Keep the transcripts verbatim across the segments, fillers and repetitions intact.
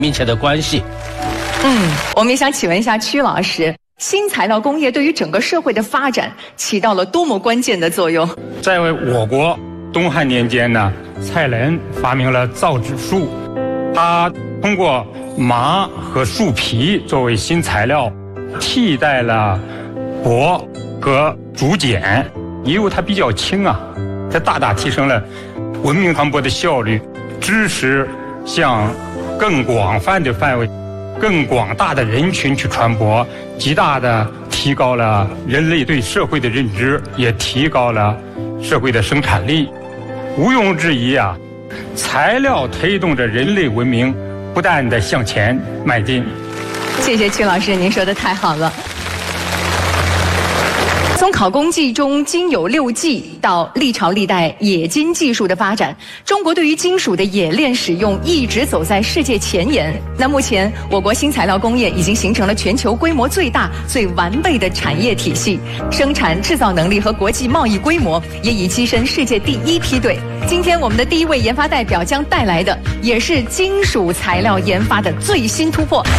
密切的关系。 嗯，我们也想请问一下曲老师，新材料工业对于整个社会的发展起到了多么关键的作用？ 在我国东汉年间呢，蔡伦发明了造纸术，他通过麻和树皮作为新材料，替代了帛和竹简，因为它比较轻啊，它大大提升了文明传播的效率，知识向更广泛的范围、更广大的人群去传播，极大的提高了人类对社会的认知，也提高了社会的生产力。毋庸置疑啊，材料推动着人类文明不断的向前迈进。 谢谢曲老师，您说的太好了。从考工技中金有六技到历朝历代冶金技术的发展，中国对于金属的冶炼使用一直走在世界前沿。那目前我国新材料工业已经形成了全球规模最大、最完备的产业体系，生产制造能力和国际贸易规模也已跻身世界第一梯队。今天我们的第一位研发代表将带来的也是金属材料研发的最新突破。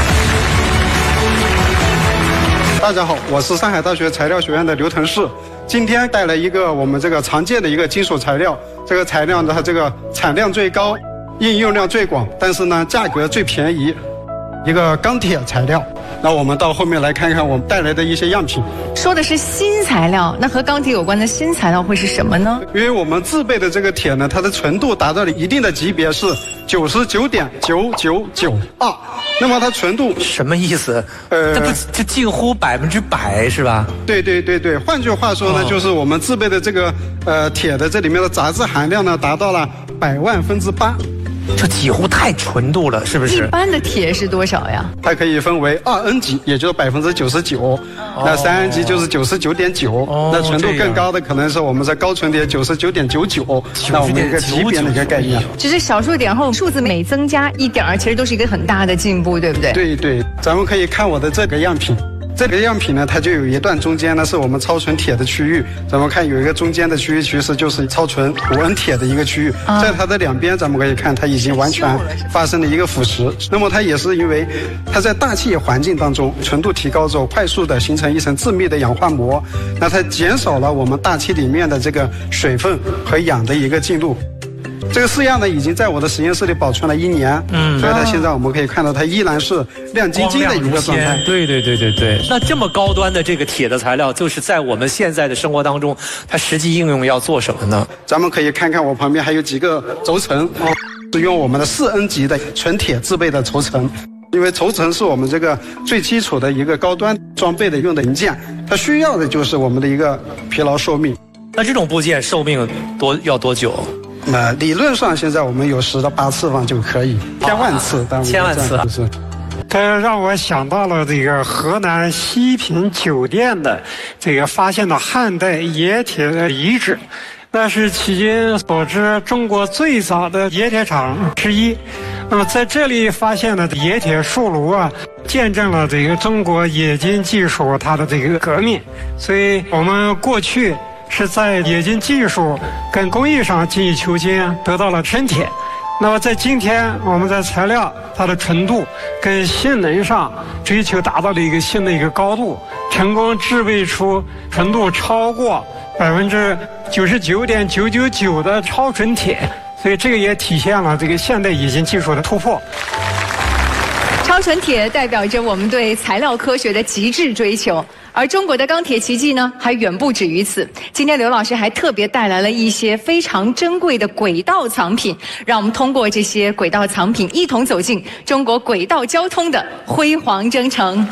大家好，我是上海大学材料学院的刘腾世，今天带来一个我们这个常见的一个金属材料，这个材料呢，它这个产量最高，应用量最广，但是呢，价格最便宜，一个钢铁材料。那我们到后面来看看我们带来的一些样品。 说的是新材料，那和钢铁有关的新材料会是什么呢？ 因为我们制备的这个铁呢，它的纯度达到了一定的级别是九十九点九九九二，那么它纯度什么意思？ 呃， 这不这近乎百分之百是吧？ 对对对对，换句话说呢，哦、就是我们制备的这个呃铁的这里面的杂质含量呢，达到了百万分之八。 这几乎太纯度了，是不是？ 一般的铁是多少呀？ 它可以分为二 N 级，也就是百分之九十九，那三 N 级就是九十九点九，那纯度更高的可能是我们在高纯铁九十九点九九，那我们一个级别的一个概念。 只是小数点后数字每增加一点儿，其实都是一个很大的进步，对不对？ 对对，咱们可以看我的这个样品。这个样品呢，它就有一段中间呢是我们超纯铁的区域，咱们看有一个中间的区域，其实就是超纯五 N 铁的一个区域，在它的两边咱们可以看它已经完全发生了一个腐蚀，那么它也是因为它在大气环境当中纯度提高之后，快速的形成一层致密的氧化膜，那它减少了我们大气里面的这个水分和氧的一个进入。这个试样呢，已经在我的实验室里保存了一年，嗯，所以它现在我们可以看到，它依然是亮晶晶的一个状态。 对对对对对。那这么高端的这个铁的材料，就是在我们现在的生活当中，它实际应用要做什么呢？ 咱们可以看看我旁边还有几个轴承，是用我们的四 N 级的纯铁制备的轴承。因为轴承是我们这个最基础的一个高端装备的用的零件，它需要的就是我们的一个疲劳寿命。 那这种部件寿命多要多久？ 那理论上现在我们有十到八次方就可以，千万次，当然千万次， 是。 这让我想到了这个河南西平酒店的这个发现的汉代冶铁的遗址，那是迄今所知中国最早的冶铁厂之一。那么在这里发现的冶铁树炉啊，见证了这个中国冶金技术它的这个革命。所以我们过去是在冶金技术跟工艺上精益求精，得到了深铁。那么在今天，我们在材料它的纯度跟性能上追求达到了一个新的一个高度，成功制备出纯度超过百分之九十九点九九九的超纯铁，所以这个也体现了这个现代冶金技术的突破。 超纯铁代表着我们对材料科学的极致追求，而中国的钢铁奇迹呢，还远不止于此。今天刘老师还特别带来了一些非常珍贵的轨道藏品，让我们通过这些轨道藏品，一同走进中国轨道交通的辉煌征程。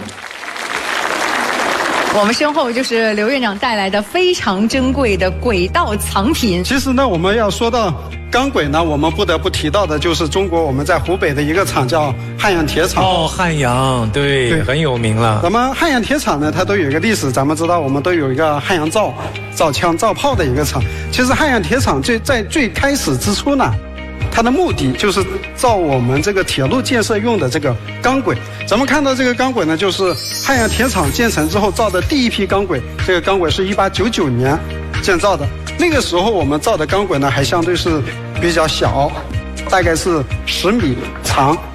我们身后就是刘院长带来的非常珍贵的轨道藏品。 其实呢，我们要说到钢轨呢，我们不得不提到的就是中国我们在湖北的一个厂叫汉阳铁厂。 哦，汉阳，对，对，很有名了。 咱们汉阳铁厂呢，它都有一个历史，咱们知道我们都有一个汉阳造造枪造炮的一个厂。其实汉阳铁厂最在最开始之初呢，它的目的就是造我们这个铁路建设用的这个钢轨。咱们看到这个钢轨呢，就是汉阳铁厂建成之后造的第一批钢轨。这个钢轨是一八九九年建造的，那个时候我们造的钢轨呢还相对是比较小，大概是十米长，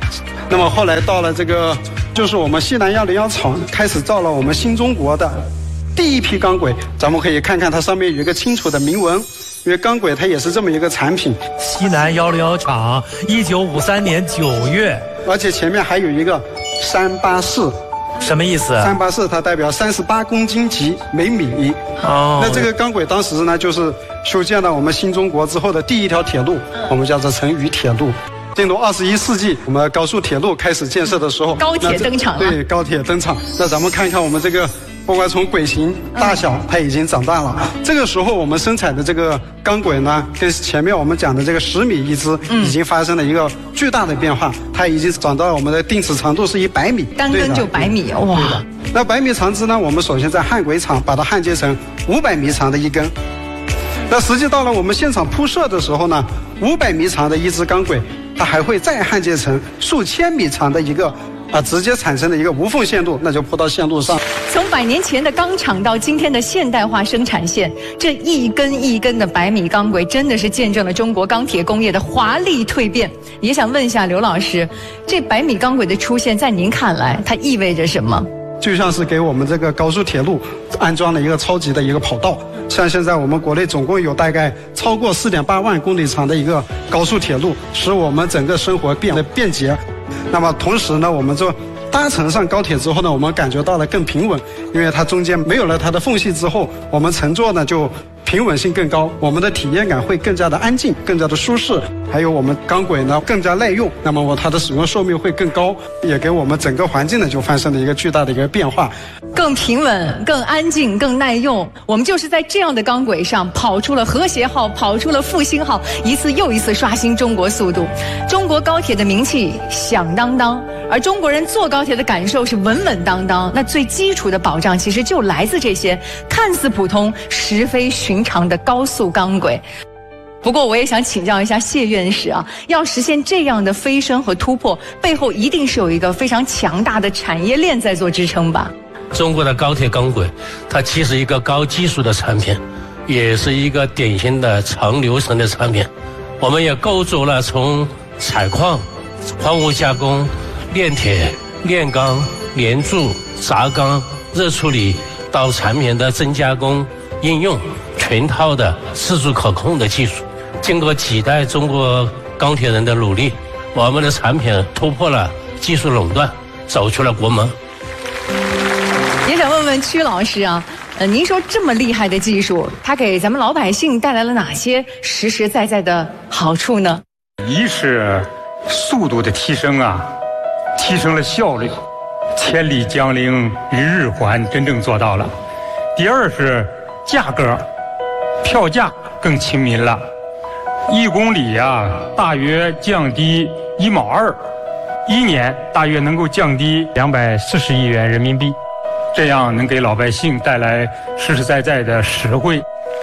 那么后来到了这个，就是我们西南幺零幺厂开始造了我们新中国的第一批钢轨，咱们可以看看它上面有一个清楚的铭文，因为钢轨它也是这么一个产品。 西南幺零幺厂，一九五三年九月， 而且前面还有一个三八四。 什么意思？ 三八四它代表三十八公斤级每米。 哦， 那这个钢轨当时呢，就是修建了我们新中国之后的第一条铁路，我们叫做成渝铁路。进入二十一世纪，我们高速铁路开始建设的时候， 高铁登场了。 对，高铁登场。那咱们看看我们这个，不管从轨型大小，它已经长大了。这个时候我们生产的这个钢轨呢，跟前面我们讲的这个十米一支，已经发生了一个巨大的变化，它已经长到我们的定尺长度是一百米， 单根就百米，哇！ 那百米长支呢，我们首先在焊轨厂把它焊接成五百米长的一根。那实际到了我们现场铺设的时候呢，五百米长的一支钢轨，它还会再焊接成数千米长的一个啊，直接产生的一个无缝线路，那就铺到线路上。 从百年前的钢厂到今天的现代化生产线，这一根一根的百米钢轨，真的是见证了中国钢铁工业的华丽蜕变。也想问一下刘老师，这百米钢轨的出现，在您看来，它意味着什么？ 就像是给我们这个高速铁路安装了一个超级的一个跑道。像现在我们国内总共有大概超过四点八万公里长的一个高速铁路，使我们整个生活变得便捷。那么同时呢，我们这搭乘上高铁之后呢，我们感觉到了更平稳，因为它中间没有了它的缝隙之后，我们乘坐呢就平稳性更高，我们的体验感会更加的安静，更加的舒适。还有我们钢轨呢更加耐用，那么我它的使用寿命会更高，也给我们整个环境呢就发生了一个巨大的一个变化。 更平稳、更安静、更耐用，我们就是在这样的钢轨上跑出了和谐号，跑出了复兴号，一次又一次刷新中国速度。中国高铁的名气响当当，而中国人坐高铁的感受是稳稳当当。那最基础的保障其实就来自这些看似普通实非寻常的高速钢轨。不过我也想请教一下谢院士啊，要实现这样的飞升和突破，背后一定是有一个非常强大的产业链在做支撑吧？ 中国的高铁钢轨，它既是一个高技术的产品，也是一个典型的长流程的产品。我们也构筑了从采矿、矿物加工、炼铁、炼钢、连铸、轧钢、热处理到产品的真加工、应用全套的自主可控的技术。经过几代中国钢铁人的努力，我们的产品突破了技术垄断，走出了国门。 也想问问曲老师啊，呃，您说这么厉害的技术，它给咱们老百姓带来了哪些实实在在的好处呢？ 一是速度的提升啊，提升了效率，千里江陵一日还，真正做到了。第二是价格，票价更亲民了，一公里啊大约降低一毛二，一年大约能够降低两百四十亿元人民币。这样能给老百姓带来实实在在的实惠。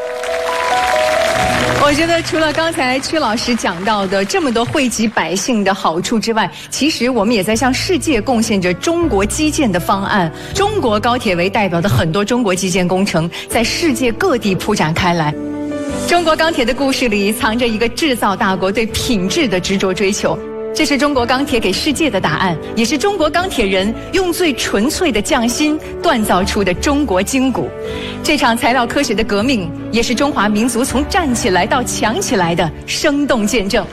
我觉得除了刚才曲老师讲到的这么多惠及百姓的好处之外，其实我们也在向世界贡献着中国基建的方案。中国高铁为代表的很多中国基建工程在世界各地铺展开来。中国钢铁的故事里藏着一个制造大国对品质的执着追求。这是中国钢铁给世界的答案，也是中国钢铁人用最纯粹的匠心锻造出的中国筋骨。这场材料科学的革命，也是中华民族从站起来到强起来的生动见证。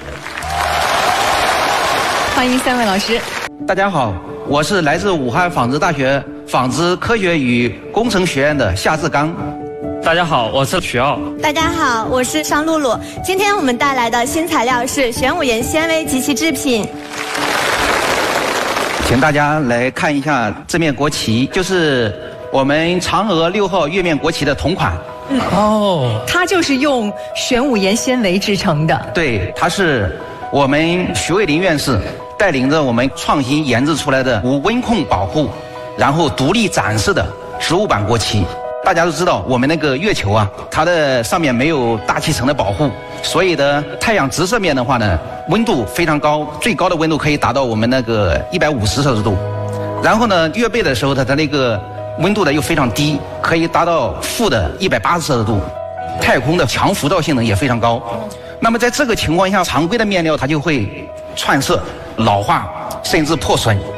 欢迎三位老师。 大家好，我是来自武汉纺织大学纺织科学与工程学院的夏志刚。 大家好，我是徐傲。 大家好，我是商露露。今天我们带来的新材料是玄武岩纤维及其制品。 请大家来看一下这面国旗，就是我们嫦娥六号月面国旗的同款。 嗯、哦，它就是用玄武岩纤维制成的。 对，它是我们徐卫林院士带领着我们创新研制出来的无温控保护，然后独立展示的植物版国旗。大家都知道，我们那个月球啊，它的上面没有大气层的保护，所以呢，太阳直射面的话呢，温度非常高，最高的温度可以达到我们那个一百五十摄氏度。然后呢，月背的时候，它的那个温度呢又非常低，可以达到负的一百八十摄氏度。太空的强浮躁性能也非常高。那么在这个情况下，常规的面料它就会串色、老化， 甚至破损。